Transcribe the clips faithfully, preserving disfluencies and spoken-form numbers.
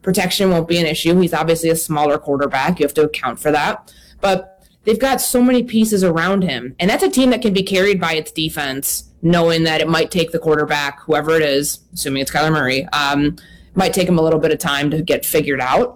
protection won't be an issue. He's obviously a smaller quarterback. You have to account for that. But they've got so many pieces around him. And that's a team that can be carried by its defense, knowing that it might take the quarterback, whoever it is, assuming it's Kyler Murray, um, might take him a little bit of time to get figured out.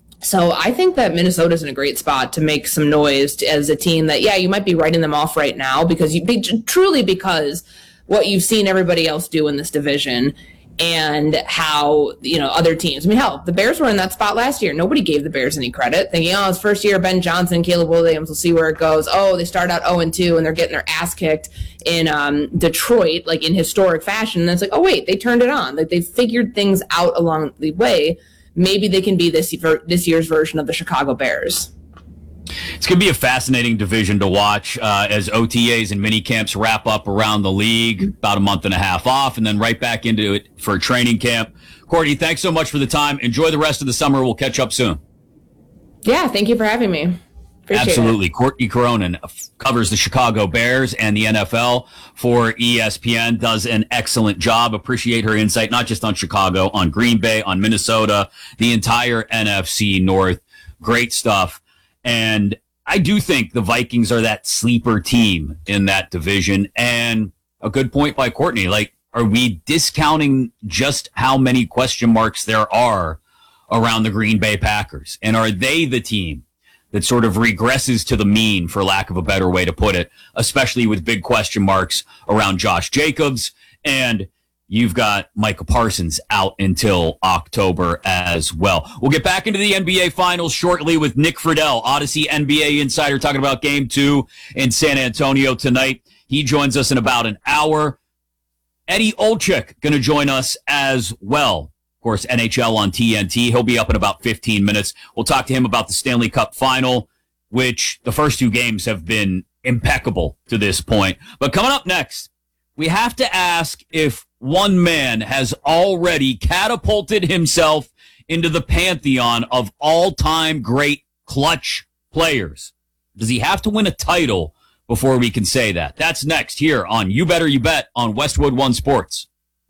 So I think that Minnesota's in a great spot to make some noise as a team that, yeah, you might be writing them off right now because you be, truly because what you've seen everybody else do in this division and how, you know, other teams. I mean, hell, the Bears were in that spot last year. Nobody gave the Bears any credit, thinking, oh, it's first year, Ben Johnson, Caleb Williams, we'll see where it goes. Oh, they start out oh and two and they're getting their ass kicked in um, Detroit, like in historic fashion. And it's like, oh, wait, they turned it on. Like they figured things out along the way. Maybe they can be this this year's version of the Chicago Bears. It's going to be a fascinating division to watch uh, as O T As and mini camps wrap up around the league, about a month and a half off, and then right back into it for training camp. Courtney, thanks so much for the time. Enjoy the rest of the summer. We'll catch up soon. Yeah, thank you for having me. Appreciate Absolutely. It. Courtney Cronin covers the Chicago Bears and the N F L for E S P N, does an excellent job. Appreciate her insight, not just on Chicago, on Green Bay, on Minnesota, the entire N F C North. Great stuff. And I do think the Vikings are that sleeper team in that division. And a good point by Courtney. Like, are we discounting just how many question marks there are around the Green Bay Packers? And are they the team that sort of regresses to the mean, for lack of a better way to put it, especially with big question marks around Josh Jacobs, and you've got Micah Parsons out until October as well. We'll get back into the N B A Finals shortly with Nick Friedel, Odyssey N B A insider, talking about Game two in San Antonio tonight. He joins us in about an hour. Eddie Olczyk going to join us as well. Of course, N H L on T N T. He'll be up in about fifteen minutes. We'll talk to him about the Stanley Cup Final, which the first two games have been impeccable to this point. But coming up next, we have to ask if one man has already catapulted himself into the pantheon of all-time great clutch players. Does he have to win a title before we can say that? That's next here on You Better You Bet on Westwood One Sports.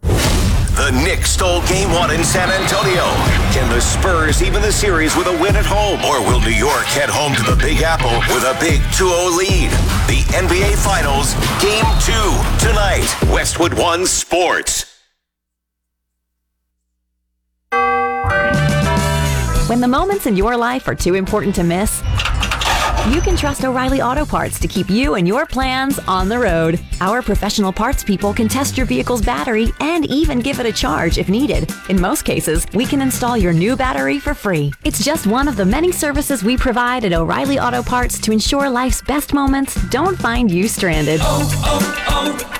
The Knicks stole game one in San Antonio. Can the Spurs even the series with a win at home? Or will New York head home to the Big Apple with a big two oh lead? The N B A Finals, Game two, tonight. Westwood One Sports. When the moments in your life are too important to miss, you can trust O'Reilly Auto Parts to keep you and your plans on the road. Our professional parts people can test your vehicle's battery and even give it a charge if needed. In most cases, we can install your new battery for free. It's just one of the many services we provide at O'Reilly Auto Parts to ensure life's best moments don't find you stranded. Oh,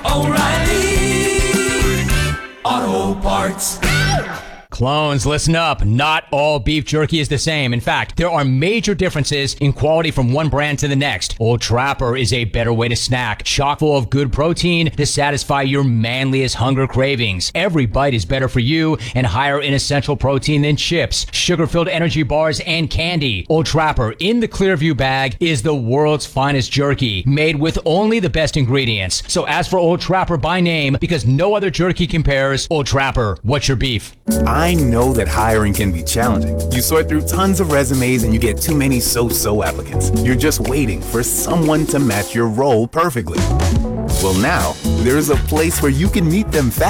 oh, oh, O'Reilly Auto Parts. Clones, listen up. Not all beef jerky is the same. In fact, there are major differences in quality from one brand to the next. Old Trapper is a better way to snack, chock full of good protein to satisfy your manliest hunger cravings. Every bite is better for you and higher in essential protein than chips, sugar-filled energy bars, and candy. Old Trapper in the Clearview bag is the world's finest jerky, made with only the best ingredients. So ask for Old Trapper by name because no other jerky compares. Old Trapper, what's your beef? I know that hiring can be challenging. You sort through tons of resumes and you get too many so-so applicants. You're just waiting for someone to match your role perfectly. Well, now, there's a place where you can meet them fast